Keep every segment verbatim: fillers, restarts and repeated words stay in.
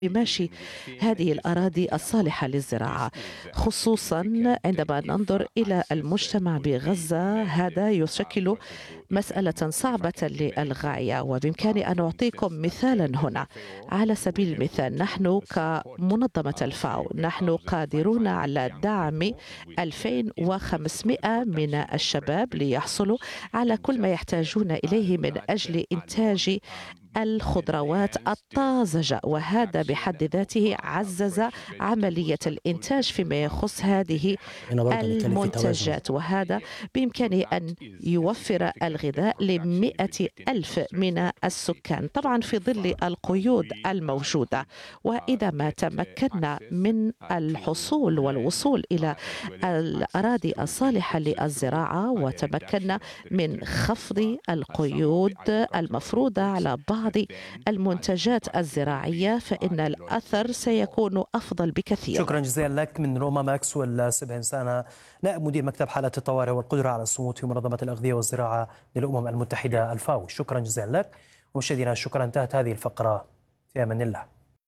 بمشي هذه الأراضي الصالحة للزراعة، خصوصا عندما ننظر إلى المجتمع بغزة. هذا يشكل مسألة صعبة للغاية، وبإمكاني أن أعطيكم مثالا هنا. على سبيل المثال، نحن كمنظمة الفاو نحن قادرون على دعم ألفين وخمسمائة من الشباب ليحصلوا على كل ما يحتاجون إليه من أجل إنتاج الخضروات الطازجة، وهذا بحد ذاته عزز عملية الإنتاج فيما يخص هذه المنتجات، وهذا بإمكانه أن يوفر الغذاء لمئة ألف من السكان، طبعا في ظل القيود الموجودة. وإذا ما تمكنا من الحصول والوصول إلى الأراضي الصالحة للزراعة، وتمكنا من خفض القيود المفروضة على بعض المنتجات الزراعية، فإن الأثر سيكون أفضل بكثير. شكرا جزيلا لك. من روما ماكسويل سبهنسانة، نائب مدير مكتب حالات الطوارئ والقدرة على الصمود في منظمة الأغذية والزراعة للأمم المتحدة الفاو. شكرا جزيلا لك. ومشاهدينا شكرا، انتهت هذه الفقرة، في أمان الله.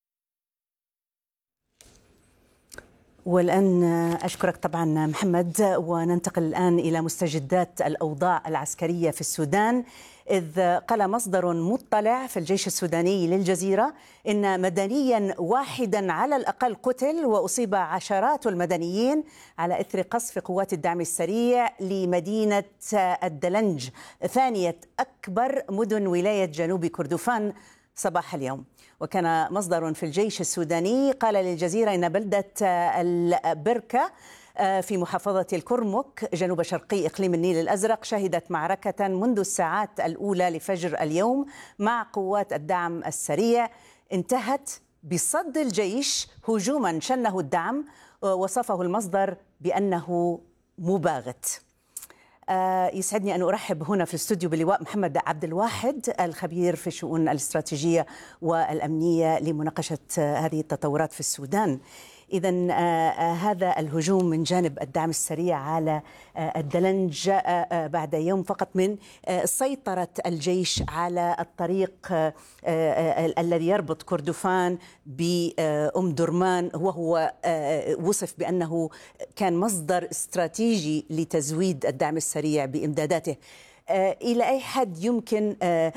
والآن أشكرك طبعا محمد، وننتقل الآن إلى مستجدات الأوضاع العسكرية في السودان، إذ قال مصدر مطلع في الجيش السوداني للجزيرة إن مدنيا واحدا على الأقل قتل، وأصيب عشرات المدنيين على إثر قصف قوات الدعم السريع لمدينة الدلنج، ثانية أكبر مدن ولاية جنوب كردفان صباح اليوم. وكان مصدر في الجيش السوداني قال للجزيرة إن بلدة البركة في محافظة الكرمك جنوب شرقي إقليم النيل الأزرق شهدت معركة منذ الساعات الأولى لفجر اليوم مع قوات الدعم السريع، انتهت بصد الجيش هجوما شنه الدعم، وصفه المصدر بأنه مباغت. يسعدني أن أرحب هنا في الاستوديو باللواء محمد عبد الواحد، الخبير في الشؤون الاستراتيجية والأمنية، لمناقشة هذه التطورات في السودان. إذن هذا الهجوم من جانب الدعم السريع على الدلنج بعد يوم فقط من سيطرة الجيش على الطريق الذي يربط كردفان بأم درمان، وهو وصف بأنه كان مصدر استراتيجي لتزويد الدعم السريع بإمداداته. إلى أي حد يمكن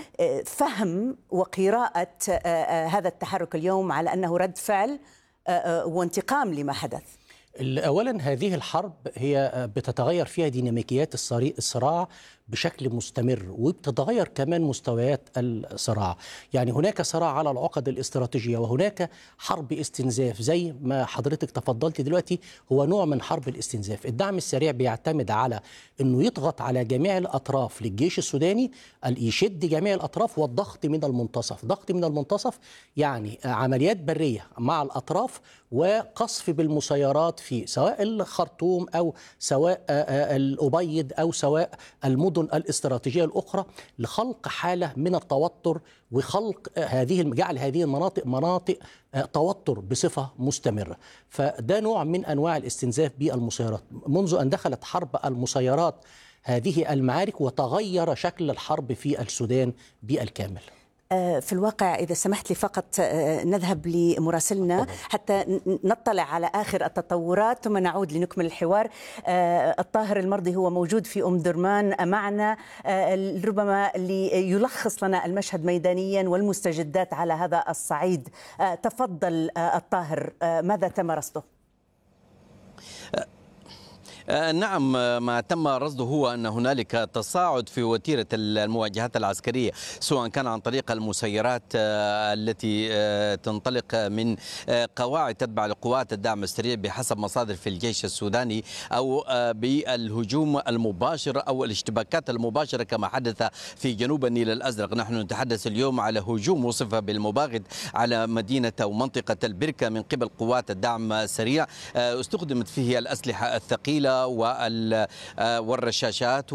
فهم وقراءة هذا التحرك اليوم على أنه رد فعل وانتقام لما حدث؟ أولا، هذه الحرب هي بتتغير فيها ديناميكيات الصراع بشكل مستمر، وبتتغير كمان مستويات الصراع. يعني هناك صراع على العقد الاستراتيجية، وهناك حرب استنزاف زي ما حضرتك تفضلت دلوقتي، هو نوع من حرب الاستنزاف. الدعم السريع بيعتمد على أنه يضغط على جميع الأطراف للجيش السوداني، يشد جميع الأطراف، والضغط من المنتصف. ضغط من المنتصف يعني عمليات برية مع الأطراف، وقصف بالمسيرات في سواء الخرطوم أو سواء الأبيض أو سواء المدن الاستراتيجية الأخرى، لخلق حالة من التوتر، وخلق هذه جعل هذه المناطق مناطق توتر بصفة مستمرة. فده نوع من أنواع الاستنزاف بالمسيرات منذ أن دخلت حرب المسيرات هذه المعارك، وتغير شكل الحرب في السودان بالكامل. في الواقع إذا سمحت لي فقط نذهب لمراسلنا حتى نطلع على آخر التطورات، ثم نعود لنكمل الحوار. الطاهر المرضي هو موجود في أم درمان معنا، ربما ليلخص لنا المشهد ميدانيا والمستجدات على هذا الصعيد. تفضل الطاهر، ماذا تم رصده؟ نعم، ما تم رصده هو أن هنالك تصاعد في وتيرة المواجهات العسكرية، سواء كان عن طريق المسيرات التي تنطلق من قواعد تتبع لقوات الدعم السريع بحسب مصادر في الجيش السوداني، أو بالهجوم المباشر أو الاشتباكات المباشرة كما حدث في جنوب النيل الأزرق. نحن نتحدث اليوم على هجوم وصف بالمباغت على مدينة ومنطقة البركة من قبل قوات الدعم السريع. استخدمت فيه الأسلحة الثقيلة الصاروخ والرشاشات.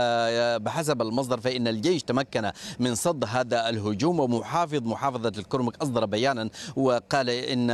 وبحسب المصدر فإن الجيش تمكن من صد هذا الهجوم. ومحافظ محافظة الكرمك أصدر بيانا وقال إن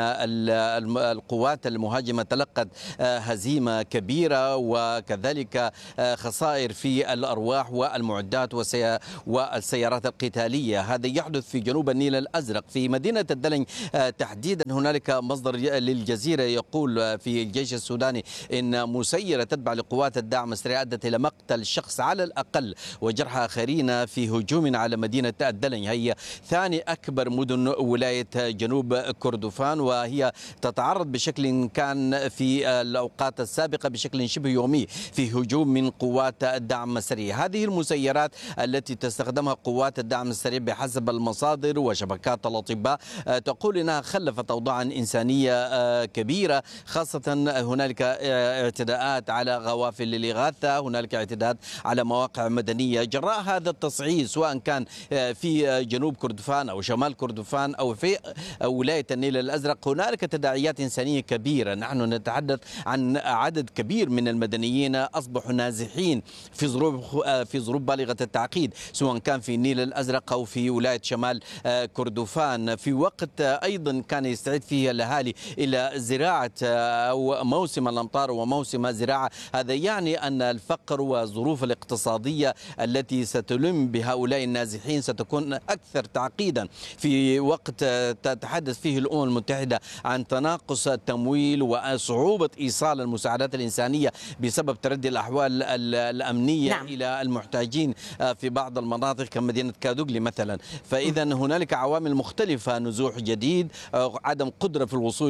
القوات المهاجمة تلقت هزيمة كبيرة وكذلك خسائر في الأرواح والمعدات والسيارات القتالية. هذا يحدث في جنوب النيل الأزرق في مدينة الدلنج تحديدا. هنالك مصدر للجزيرة يقول في الجيش السوداني إن مسيرة تتبع لقوات الدعم السريع أدت إلى مقتل شخص على الأقل وجرح آخرين في هجوم على مدينة الدلنج. هي ثاني أكبر مدن ولاية جنوب كردفان، وهي تتعرض بشكل كان في الأوقات السابقة بشكل شبه يومي في هجوم من قوات الدعم السريع. هذه المسيرات التي تستخدمها قوات الدعم السريع بحسب المصادر وشبكات الأطباء تقول إنها خلفت أوضاعا إنسانية كبيرة، خاصة هنالك اعتداءات على غوافل الإغاثة، هنالك اعتداءات على مواقع مدنية جراء هذا التصعيد، سواء كان في جنوب كردفان أو شمال كردفان أو في ولاية النيل الأزرق. هنالك تداعيات إنسانية كبيرة. نحن نتحدث عن عدد كبير من المدنيين أصبحوا نازحين في ظروف في ظروف بالغة التعقيد، سواء كان في النيل الأزرق أو في ولاية شمال كردفان، في وقت أيضا كان يستعد فيه الأهالي إلى زراعة أو موسم الأمطار وموسم الزراعة. هذا يعني أن الفقر والظروف الاقتصادية التي ستلم بهؤلاء النازحين ستكون أكثر تعقيدا في وقت تتحدث فيه الأمم المتحدة عن تناقص التمويل وصعوبة إيصال المساعدات الإنسانية بسبب تردي الأحوال الأمنية نعم. إلى المحتاجين في بعض المناطق كمدينة كادوغلي مثلا. فإذا هنالك عوامل مختلفة، نزوح جديد، عدم قدرة في الوصول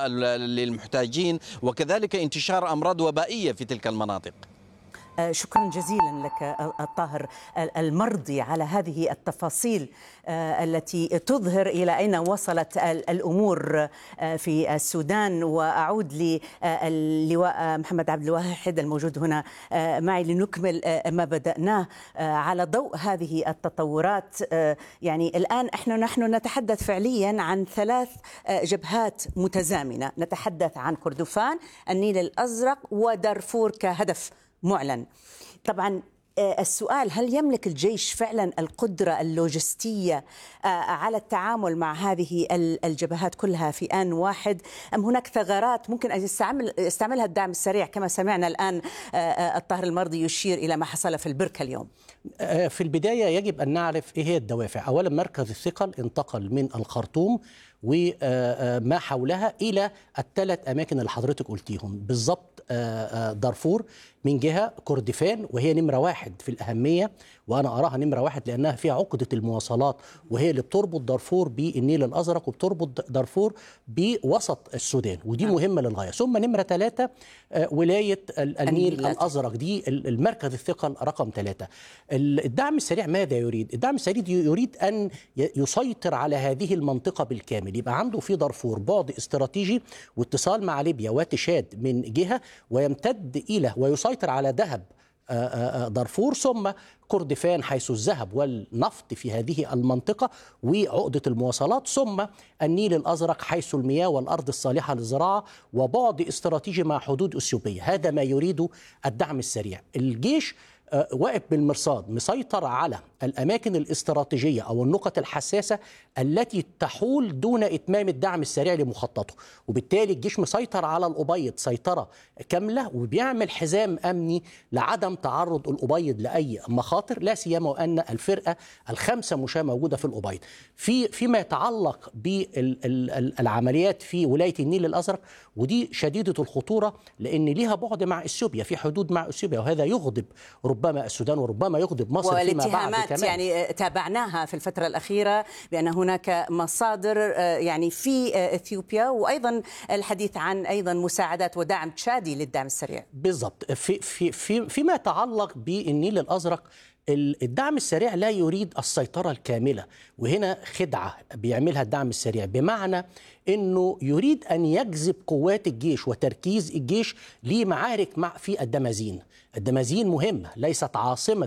للمحتاجين، وكذلك انتشار أمراض وبائية في تلك المناطق. شكرا جزيلا لك الطاهر المرضي على هذه التفاصيل التي تظهر إلى أين وصلت الأمور في السودان. وأعود للواء محمد عبد الواحد الموجود هنا معي لنكمل ما بدأناه على ضوء هذه التطورات. يعني الآن احنا نحن نتحدث فعليا عن ثلاث جبهات متزامنة، نتحدث عن كردفان، النيل الأزرق، ودارفور كهدف معلن. طبعا السؤال، هل يملك الجيش فعلا القدرة اللوجستية على التعامل مع هذه الجبهات كلها في آن واحد، أم هناك ثغرات ممكن أن يستعمل يستعملها الدعم السريع كما سمعنا الآن الطاهر المرضي يشير إلى ما حصل في البركة اليوم؟ في البداية يجب أن نعرف إيه هي الدوافع. أولا، مركز الثقل انتقل من الخرطوم وما حولها إلى الثلاث أماكن اللي حضرتك قلتيهم بالضبط. دارفور من جهة، كردفان وهي نمرة واحد في الأهمية، وأنا أراها نمرة واحد لأنها فيها عقدة المواصلات، وهي اللي بتربط دارفور بالنيل الأزرق وبتربط دارفور بوسط السودان، ودي مهمة للغاية. ثم نمرة ثلاثة ولاية النيل الأزرق، دي المركز الثقل رقم ثلاثة. الدعم السريع ماذا يريد؟ الدعم السريع يريد أن يسيطر على هذه المنطقة بالكامل، يبقى عنده في دارفور بعد استراتيجي واتصال مع ليبيا وتشاد من جهة، ويمتد إلى ويسيطر على ذهب دارفور، ثم كردفان حيث الذهب والنفط في هذه المنطقة وعقدة المواصلات، ثم النيل الأزرق حيث المياه والأرض الصالحة للزراعة وبعد استراتيجي مع حدود أثيوبيا. هذا ما يريده الدعم السريع. الجيش واقف بالمرصاد، مسيطر على الأماكن الاستراتيجية أو النقط الحساسة التي تحول دون إتمام الدعم السريع لمخططه، وبالتالي الجيش مسيطر على الأبيض سيطرة كاملة، وبيعمل حزام أمني لعدم تعرض الأبيض لأي مخاطر، لا سيما وأن الفرقة الخمسة مشاة موجودة في الأبيض. في فيما يتعلق بالعمليات في ولاية النيل الأزرق، ودي شديدة الخطورة لأن ليها بعد مع إثيوبيا، في حدود مع إثيوبيا، وهذا يغضب ربما السودان وربما يغضب مصر فيما بعد كمان. يعني تابعناها في الفترة الأخيرة بأن هناك مصادر يعني في إثيوبيا، وأيضا الحديث عن أيضا مساعدات ودعم تشادي للدعم السريع. بالضبط. في في في فيما يتعلق بالنيل الأزرق، الدعم السريع لا يريد السيطرة الكاملة، وهنا خدعة بيعملها الدعم السريع، بمعنى أنه يريد أن يجذب قوات الجيش وتركيز الجيش لمعارك مع في الدمازين. الدمازين مهمة، ليست عاصمة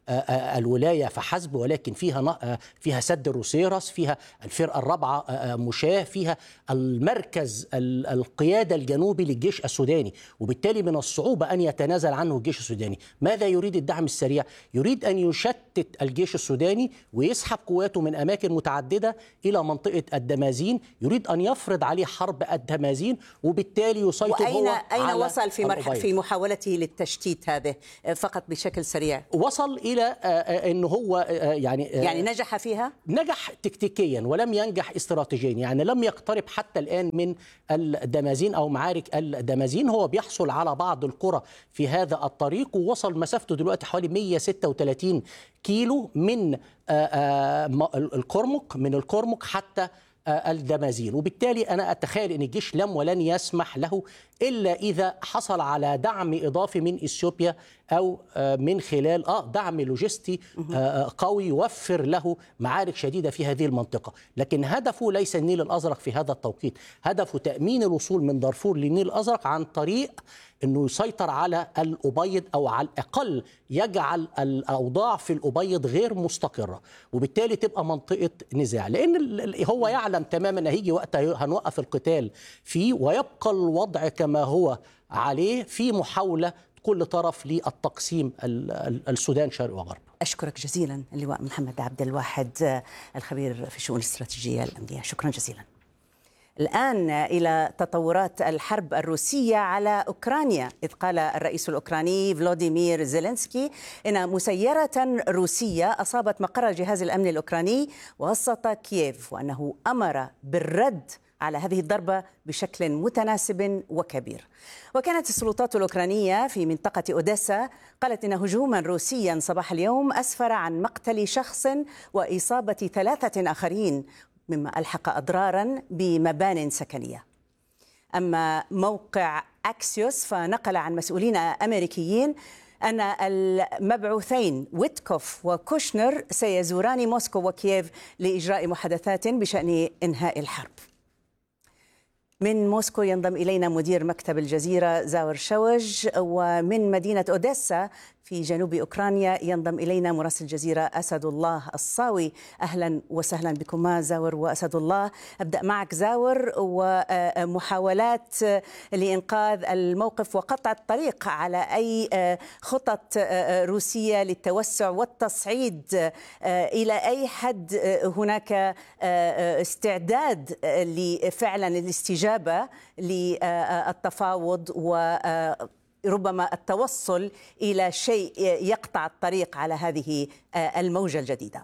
الولاية فحسب، ولكن فيها فيها سد الروسيرس، فيها الفرقة الرابعة مشاة، فيها المركز القيادة الجنوبي للجيش السوداني، وبالتالي من الصعوبة أن يتنازل عنه الجيش السوداني. ماذا يريد الدعم السريع؟ يريد أن يشتت الجيش السوداني ويسحب قواته من أماكن متعددة إلى منطقة الدمازين، يريد أن يفرض عليه حرب الدمازين وبالتالي يسيطر وأين هو أين على وصل في مرحلة في محاولته للتشتيت هذه فقط بشكل سريع؟ وصل إلى أنه هو يعني يعني نجح فيها؟ نجح تكتيكيا ولم ينجح استراتيجيا، يعني لم يقترب حتى الآن من الدمازين أو معارك الدمازين. هو بيحصل على بعض القرى في هذا الطريق، ووصل مسافته دلوقتي حوالي مئة وستة وثلاثين كيلو من الكرمك من الكرمك حتى الدمازين، وبالتالي أنا أتخيل أن الجيش لم ولن يسمح له إلا إذا حصل على دعم إضافي من إثيوبيا أو من خلال آه دعم لوجستي قوي يوفر له معارك شديدة في هذه المنطقة. لكن هدفه ليس النيل الأزرق في هذا التوقيت، هدفه تأمين الوصول من دارفور للنيل الأزرق عن طريق أنه يسيطر على الأبيض، أو على الأقل يجعل الأوضاع في الأبيض غير مستقرة، وبالتالي تبقى منطقة نزاع. لأن هو يعلم تماما هيجي وقت هنوقف القتال فيه ويبقى الوضع كما هو عليه في محاولة كل طرف للتقسيم السودان شرق وغرب. أشكرك جزيلا اللواء محمد عبد الواحد الخبير في الشؤون الاستراتيجية الأمنية، شكرا جزيلا. الآن إلى تطورات الحرب الروسية على أوكرانيا، إذ قال الرئيس الأوكراني فلوديمير زيلينسكي إن مسيرة روسية أصابت مقر جهاز الأمن الأوكراني وسط كييف، وأنه أمر بالرد على هذه الضربة بشكل متناسب وكبير. وكانت السلطات الأوكرانية في منطقة أوديسا قالت إن هجوما روسيا صباح اليوم أسفر عن مقتل شخص وإصابة ثلاثة آخرين، مما ألحق أضرارا بمبان سكنية. أما موقع أكسيوس فنقل عن مسؤولين أمريكيين أن المبعوثين ويتكوف وكوشنر سيزوران موسكو وكييف لإجراء محادثات بشأن إنهاء الحرب. من موسكو ينضم إلينا مدير مكتب الجزيرة زاور شوج، ومن مدينة أوديسا في جنوب أوكرانيا ينضم إلينا مراسل الجزيرة أسد الله الصاوي. أهلا وسهلا بكما زاور وأسد الله. أبدأ معك زاور، ومحاولات لإنقاذ الموقف وقطع الطريق على أي خطط روسية للتوسع والتصعيد، إلى أي حد هناك استعداد لفعلا الاستجابة للتفاوض وربما التوصل إلى شيء يقطع الطريق على هذه الموجة الجديدة؟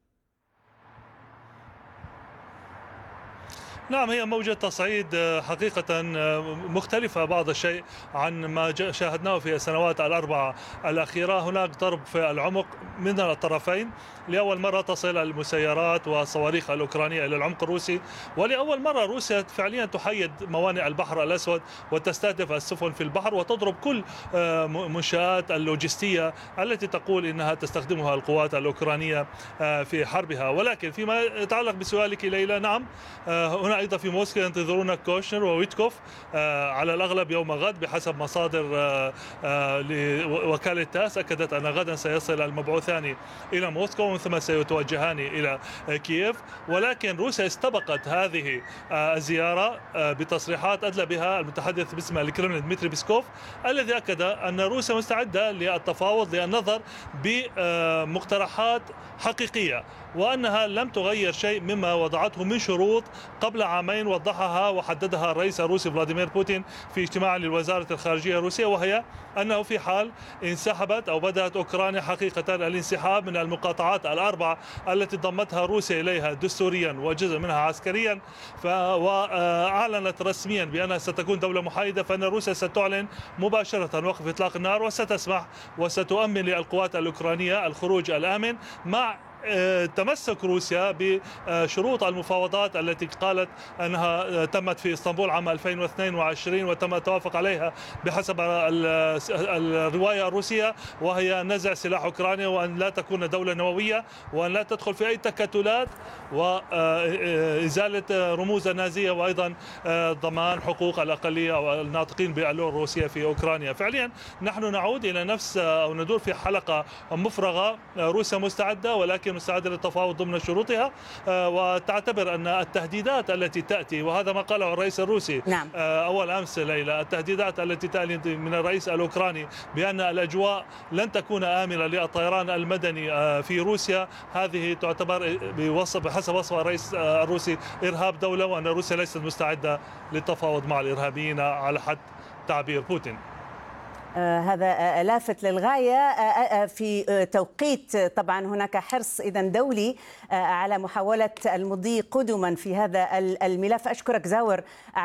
نعم، هي موجة تصعيد حقيقة مختلفة بعض الشيء عن ما شاهدناه في السنوات الأربعة الأخيرة. هناك ضرب في العمق من الطرفين، لأول مرة تصل المسيرات والصواريخ الأوكرانية إلى العمق الروسي، ولأول مرة روسيا فعليا تحيد موانئ البحر الأسود وتستهدف السفن في البحر وتضرب كل منشآت اللوجستية التي تقول إنها تستخدمها القوات الأوكرانية في حربها. ولكن فيما يتعلق بسؤالك ليلى، نعم، هنا أيضا في موسكو ينتظرون كوشنر وويتكوف على الأغلب يوم غد بحسب مصادر لوكالة تاس. أكدت أن غدا سيصل المبعوثان إلى موسكو ومن ثم سيتوجهان إلى كييف. ولكن روسيا استبقت هذه الزيارة بتصريحات أدلى بها المتحدث باسم الكرملين ديمتري بيسكوف، الذي أكد أن روسيا مستعدة للتفاوض للنظر بمقترحات حقيقية، وأنها لم تغير شيء مما وضعته من شروط قبل عامين وضحها وحددها الرئيس الروسي فلاديمير بوتين في اجتماع للوزارة الخارجية الروسية، وهي أنه في حال انسحبت أو بدأت أوكرانيا حقيقة الانسحاب من المقاطعات الأربعة التي ضمتها روسيا إليها دستوريا وجزء منها عسكريا، وأعلنت رسميا بأنها ستكون دولة محايدة، فإن روسيا ستعلن مباشرة وقف إطلاق النار وستسمح وستؤمن للقوات الأوكرانية الخروج الآمن مع تمسك روسيا بشروط المفاوضات التي قالت أنها تمت في اسطنبول عام ألفين واثنين وعشرين وتم التوافق عليها بحسب الرواية الروسية، وهي نزع سلاح أوكرانيا وأن لا تكون دولة نووية وأن لا تدخل في أي تكتلات وإزالة رموز النازية، وأيضا ضمان حقوق الأقلية أو الناطقين باللغة الروسية في أوكرانيا. فعليا نحن نعود إلى نفس أو ندور في حلقة مفرغة. روسيا مستعدة ولكن مستعدة للتفاوض ضمن شروطها، وتعتبر أن التهديدات التي تأتي، وهذا ما قاله الرئيس الروسي نعم. أول أمس ليلى، التهديدات التي تأتي من الرئيس الأوكراني بأن الأجواء لن تكون آمنة للطيران المدني في روسيا، هذه تعتبر بوصف بحسب وصف الرئيس الروسي إرهاب دولة، وأن روسيا ليست مستعدة للتفاوض مع الإرهابيين على حد تعبير بوتين. آه هذا لافت للغاية. آه آه في توقيت طبعا هناك حرص إذا دولي على محاولة المضي قدما في هذا الملف. أشكرك زاور.